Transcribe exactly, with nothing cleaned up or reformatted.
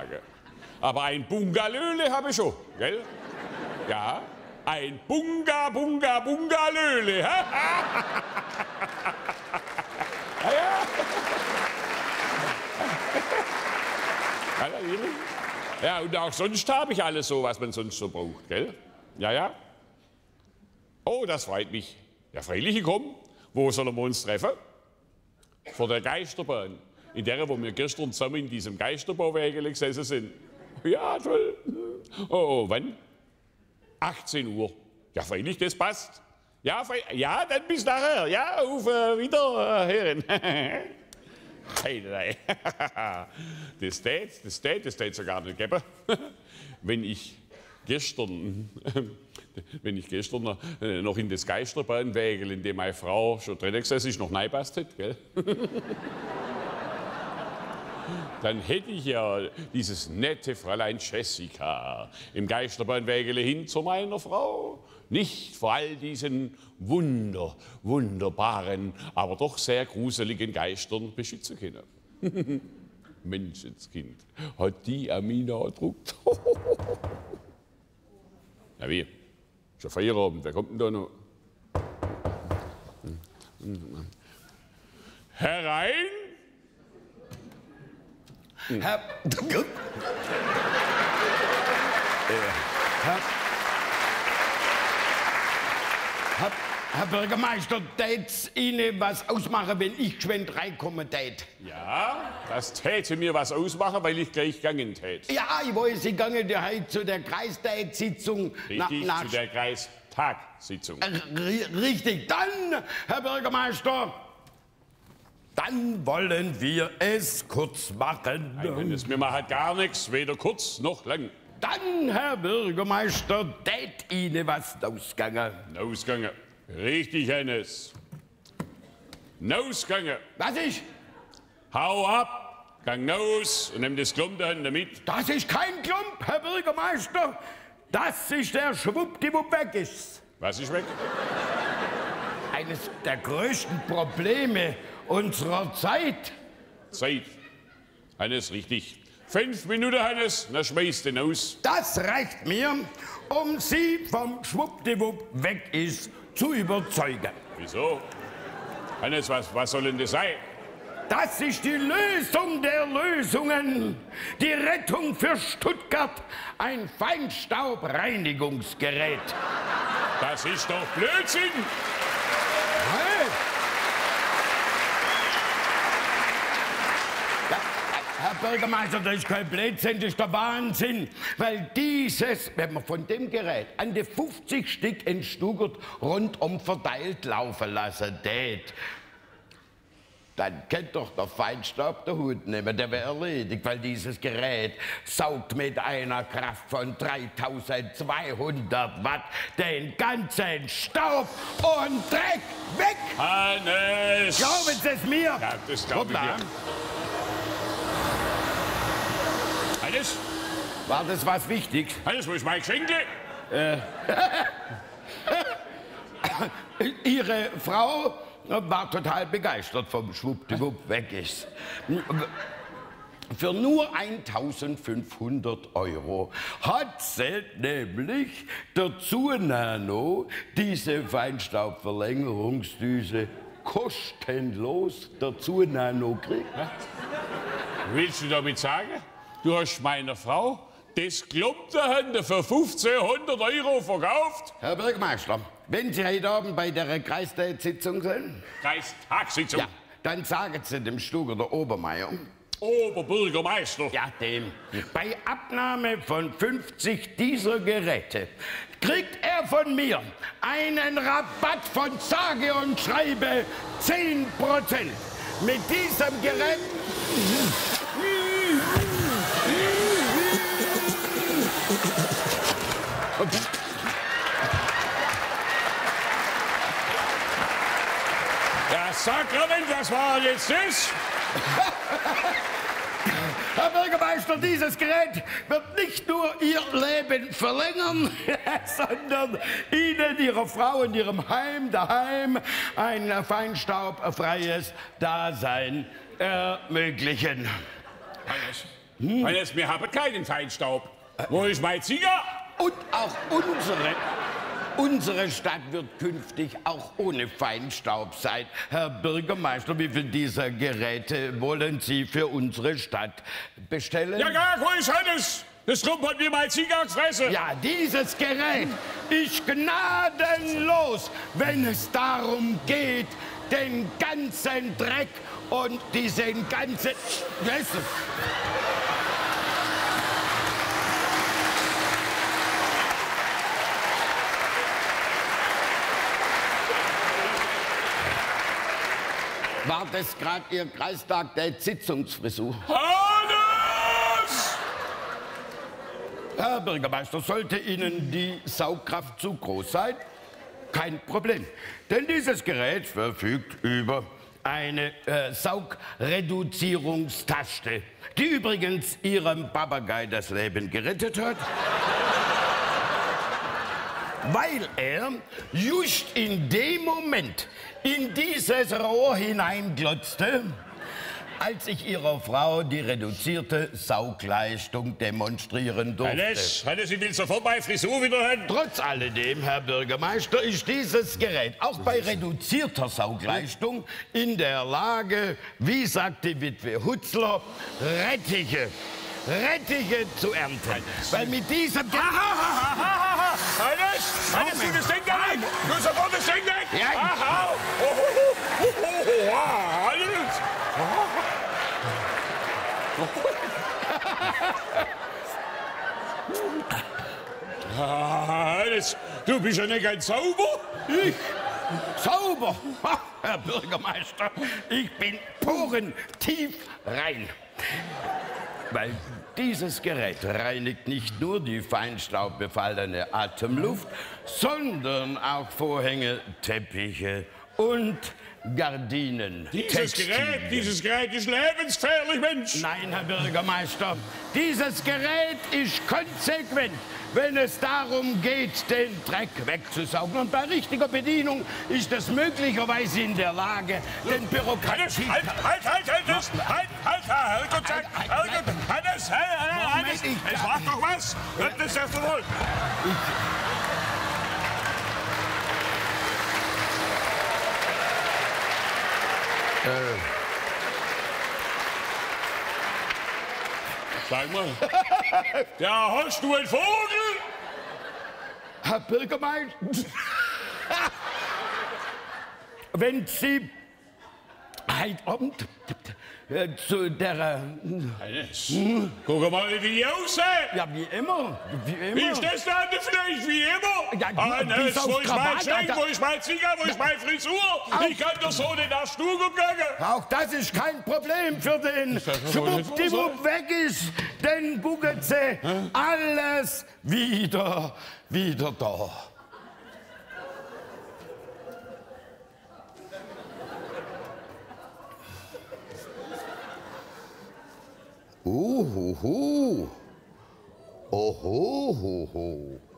sagen. Aber ein Bungalöle habe ich schon, gell? Ja, ein Bunga, Bunga, Bungalöle. Ja, ja. Ja, und auch sonst habe ich alles so, was man sonst so braucht, gell? Ja, ja. Oh, das freut mich. Ja, freilich, komm. Wo sollen wir uns treffen? Vor der Geisterbahn. In der, wo wir gestern zusammen in diesem Geisterbauwägel gesessen sind. Ja, toll. Oh, oh, wann? achtzehn Uhr. Ja, freilich, das passt. Ja, ja, dann bis nachher. Ja, auf äh, Wiederhören. Hey, hey. Das tät, das tät, das tät sogar nicht geben. Wenn ich gestern, wenn ich gestern noch in das Geisterbahnwägel, in dem meine Frau schon drin gesessen ist, noch reingepasst hätte, gell? Dann hätte ich ja dieses nette Fräulein Jessica im Geisterbahnwägele hin zu meiner Frau nicht vor all diesen wunder, wunderbaren, aber doch sehr gruseligen Geistern beschützen können. Menschenskind, hat die Amina gedruckt. Na wie? Schon Feierabend, wer kommt denn da noch? Herein! Herr, äh, Herr, Herr, Herr Bürgermeister, tät's Ihnen was ausmachen, wenn ich geschwind reinkommen tät? Ja, das täte mir was ausmachen, weil ich gleich gegangen tät. Ja, ich weiß, Sie gangen ja heute zu der Kreistätssitzung. Richtig, na, zu der Kreistagssitzung. Richtig, dann, Herr Bürgermeister, dann wollen wir es kurz machen. Nein, es mir macht gar nichts, weder kurz noch lang. Dann, Herr Bürgermeister, tät Ihnen was ausgangen. Ausgangen. Richtig, Hennes. Ausgangen. Was ist? Hau ab, gang aus und nimm das Klump da mit. Das ist kein Klump, Herr Bürgermeister. Das ist der Schwuppdiwupp weg ist. Was ist weg? Eines der größten Probleme unserer Zeit. Zeit. Hannes, richtig. Fünf Minuten, Hannes, dann schmeißt den aus. Das reicht mir, um Sie vom Schwuppdiwupp weg ist zu überzeugen. Wieso? Hannes, was, was soll denn das sein? Das ist die Lösung der Lösungen. Die Rettung für Stuttgart. Ein Feinstaubreinigungsgerät. Das ist doch Blödsinn. Hey. Herr Bürgermeister, das ist kein Blödsinn, das ist der Wahnsinn. Weil dieses, wenn man von dem Gerät an die fünfzig Stück in Stuttgart rundum verteilt laufen lassen tät, dann könnte doch der Feinstaub der Hut nehmen, der wäre erledigt, weil dieses Gerät saugt mit einer Kraft von dreitausendzweihundert Watt den ganzen Staub und Dreck weg! Hannes! Glauben Sie es mir? Ja, das glaube ich mir. Hannes? War das was Wichtiges? Hannes, wo ist mein Geschenk? Äh. Ihre Frau war total begeistert vom Schwuppdiwupp weg ist. Für nur eintausendfünfhundert Euro hat sie nämlich dazu Nano diese Feinstaubverlängerungsdüse kostenlos dazu Nano gekriegt. Willst du damit sagen, du hast meiner Frau das Klumpterhände für fünfzehnhundert Euro verkauft? Herr Bürgermeister, wenn Sie heute Abend bei der Kreistagssitzung sind, Kreistagssitzung? Ja, dann sagen Sie dem Stuttgarter Obermeier, Oberbürgermeister? Ja, dem. Bei Abnahme von fünfzig dieser Geräte kriegt er von mir einen Rabatt von sage und schreibe zehn Prozent. Mit diesem Gerät... Ja, Sakrament, was war jetzt das? Herr Bürgermeister, dieses Gerät wird nicht nur Ihr Leben verlängern, sondern Ihnen, Ihrer Frau und Ihrem Heim daheim ein feinstaubfreies Dasein ermöglichen. Hannes, Hm? Hannes, wir haben keinen Feinstaub. Äh. Wo ist mein Ziger? Und auch unsere, unsere Stadt wird künftig auch ohne Feinstaub sein. Herr Bürgermeister, wie viele dieser Geräte wollen Sie für unsere Stadt bestellen? Ja, gar, wo ist Hannes? Das rumpert mir mein Ziger gefressen. Ja, dieses Gerät ist gnadenlos, wenn es darum geht, den ganzen Dreck und diesen ganzen... Weißt War das gerade Ihr Kreistag der Sitzungsfrisur? Hannes! Herr Bürgermeister, sollte Ihnen die Saugkraft zu groß sein? Kein Problem, denn dieses Gerät verfügt über eine äh, Saugreduzierungstaste, die übrigens Ihrem Papagei das Leben gerettet hat. Weil er just in dem Moment in dieses Rohr hineinglotzte, als ich Ihrer Frau die reduzierte Saugleistung demonstrieren durfte. Hannes, Hannes, ich will sofort meine Frisur wieder haben. Trotz alledem, Herr Bürgermeister, ist dieses Gerät auch bei reduzierter Saugleistung in der Lage, wie sagt die Witwe Hutzler, Rettiche, Rettiche zu ernten. Weil mit diesem... Hannes, Hannes, du das Ding da weg! Du sofort das Ding weg! Ja. Aha! Oh, oh, oh, oh, oh, Hannes! Hannes, du bist ja nicht ganz sauber. Ich? Sauber? Ha, Herr Bürgermeister, ich bin porentief rein. Weil dieses Gerät reinigt nicht nur die feinstaubbefallene Atemluft, sondern auch Vorhänge, Teppiche und Gardinen. Dieses Gerät, dieses Gerät ist lebensgefährlich, Mensch! Nein, Herr Bürgermeister, dieses Gerät ist konsequent, wenn es darum geht, den Dreck wegzusaugen. Und bei richtiger Bedienung ist es möglicherweise in der Lage, den Bürokratie... Hannes, halt, halt, halt, halt, das, halt, halt, Herrgott, sag, Herrgott, Hannes, Hannes, es macht doch was! Das ist ja wohl! Äh. Sag mal, ja, hast du einen Vogel? Herr Bürgermeister, wenn Sie heute Abend äh, zu der... Hannes, hm? Guck mal, wie die aussehen. Ja, wie immer, wie immer. Wie ist das da vielleicht, wie immer? Ja, die, Hannes, die wo ist mein Schenk, da, wo ist mein Ziger, wo ist meine Frisur? Ich kann doch so nicht nach Stuhl gehen. Auch das ist kein Problem für den Schwuppdiwupp weg ist, denn gucken Sie, alles wieder, wieder da. Uhuhu. Ohohoho.